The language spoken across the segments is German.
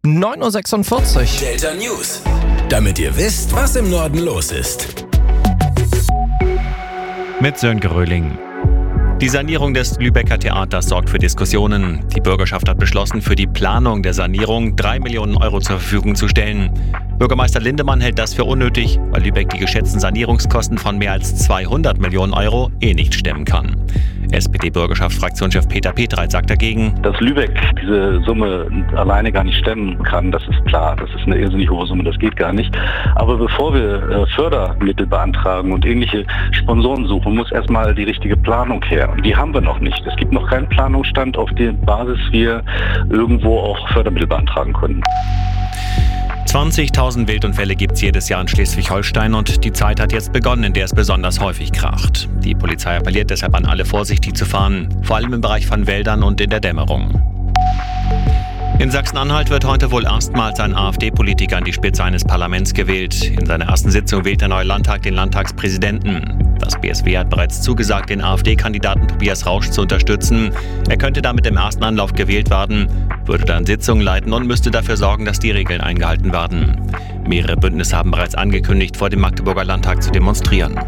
9:46 Uhr. Delta News. Damit ihr wisst, was im Norden los ist. Mit Sönke Röhling. Die Sanierung des Lübecker Theaters sorgt für Diskussionen. Die Bürgerschaft hat beschlossen, für die Planung der Sanierung 3 Millionen Euro zur Verfügung zu stellen. Bürgermeister Lindemann hält das für unnötig, weil Lübeck die geschätzten Sanierungskosten von mehr als 200 Millionen Euro nicht stemmen kann. SPD-Bürgerschaftsfraktionschef Peter Petreit sagt dagegen: Dass Lübeck diese Summe alleine gar nicht stemmen kann, das ist klar. Das ist eine irrsinnig hohe Summe, das geht gar nicht. Aber bevor wir Fördermittel beantragen und ähnliche Sponsoren suchen, muss erstmal die richtige Planung her. Und die haben wir noch nicht. Es gibt noch keinen Planungsstand, auf der Basis wir irgendwo auch Fördermittel beantragen können. 20.000 Wildunfälle gibt es jedes Jahr in Schleswig-Holstein und die Zeit hat jetzt begonnen, in der es besonders häufig kracht. Die Polizei appelliert deshalb an alle, vorsichtig zu fahren, vor allem im Bereich von Wäldern und in der Dämmerung. In Sachsen-Anhalt wird heute wohl erstmals ein AfD-Politiker an die Spitze eines Parlaments gewählt. In seiner ersten Sitzung wählt der neue Landtag den Landtagspräsidenten. Das BSW hat bereits zugesagt, den AfD-Kandidaten Tobias Rausch zu unterstützen. Er könnte damit im ersten Anlauf gewählt werden, würde dann Sitzungen leiten und müsste dafür sorgen, dass die Regeln eingehalten werden. Mehrere Bündnisse haben bereits angekündigt, vor dem Magdeburger Landtag zu demonstrieren.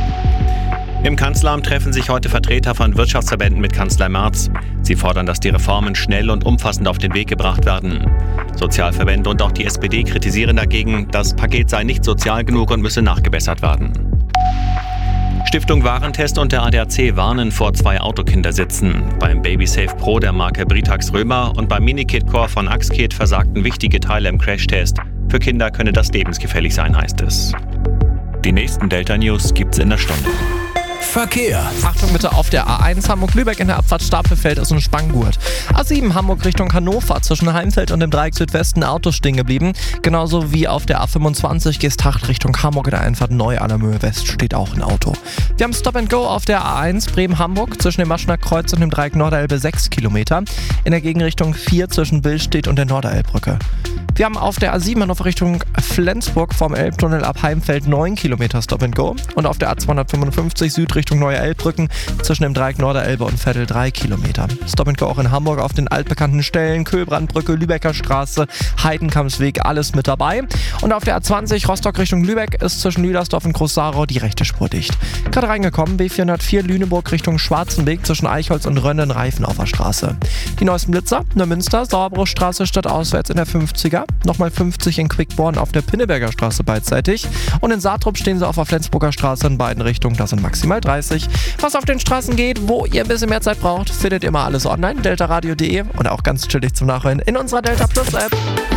Im Kanzleramt treffen sich heute Vertreter von Wirtschaftsverbänden mit Kanzler Merz. Sie fordern, dass die Reformen schnell und umfassend auf den Weg gebracht werden. Sozialverbände und auch die SPD kritisieren dagegen, das Paket sei nicht sozial genug und müsse nachgebessert werden. Stiftung Warentest und der ADAC warnen vor 2 Autokindersitzen. Beim BabySafe Pro der Marke Britax Römer und beim Minikit Core von Axkit versagten wichtige Teile im Crashtest. Für Kinder könne das lebensgefährlich sein, heißt es. Die nächsten Delta News gibt's in der Stunde. Verkehr. Achtung bitte auf der A1 Hamburg-Lübeck in der Abfahrt Stapelfeld ist ein Spanngurt. A7 Hamburg Richtung Hannover zwischen Heimfeld und dem Dreieck Südwesten Autos stehen geblieben. Genauso wie auf der A25 Geesthacht Richtung Hamburg in der Einfahrt Neu-Allermöhe West steht auch ein Auto. Wir haben Stop and Go auf der A1 Bremen-Hamburg zwischen dem Maschener Kreuz und dem Dreieck Norderelbe 6 Kilometer. In der Gegenrichtung 4 zwischen Billstedt und der Norderelbbrücke. Wir haben auf der A7 Hannover Richtung Flensburg vom Elbtunnel ab Heimfeld 9 Kilometer Stop and Go und auf der A255 Süd Richtung Neue Elbbrücken zwischen dem Dreieck Norderelbe und Veddel 3 Kilometer. Stop and Go auch in Hamburg auf den altbekannten Stellen Köhlbrandbrücke, Lübecker Straße, Heidenkampsweg, alles mit dabei. Und auf der A20 Rostock Richtung Lübeck ist zwischen Lüdersdorf und Groß-Sarau die rechte Spur dicht. Gerade reingekommen, B404 Lüneburg Richtung Schwarzenweg zwischen Eichholz und Rönnen Reifenaufer Straße. Die neuesten Blitzer, Neumünster, Sauerbruchstraße stadtauswärts in der 50er, nochmal 50 in Quickborn auf der Pinneberger Straße beidseitig und in Saatrup stehen sie auf der Flensburger Straße in beiden Richtungen, das sind maximal 30. Was auf den Straßen geht, wo ihr ein bisschen mehr Zeit braucht, findet ihr immer alles online, deltaradio.de und auch ganz chillig zum Nachhören in unserer Delta Plus App.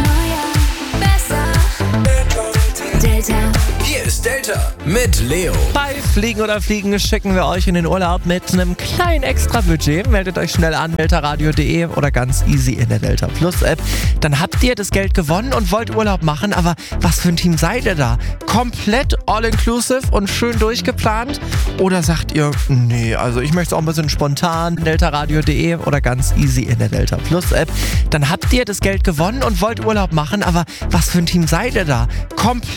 Delta. Hier ist Delta mit Leo. Bei Fliegen oder Fliegen schicken wir euch in den Urlaub mit einem kleinen Extra-Budget. Meldet euch schnell an, deltaradio.de oder ganz easy in der Delta Plus App. Dann habt ihr das Geld gewonnen und wollt Urlaub machen, aber was für ein Team seid ihr da? Komplett all-inclusive und schön durchgeplant? Oder sagt ihr, nee, also ich möchte es auch ein bisschen spontan, deltaradio.de oder ganz easy in der Delta Plus App. Dann habt ihr das Geld gewonnen und wollt Urlaub machen, aber was für ein Team seid ihr da? Komplett